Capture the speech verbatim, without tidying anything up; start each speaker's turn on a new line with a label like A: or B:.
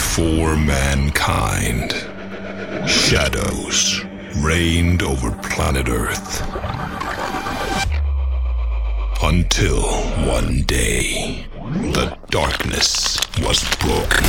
A: for mankind. Shadows reigned over planet Earth. Until one day, the darkness was broken.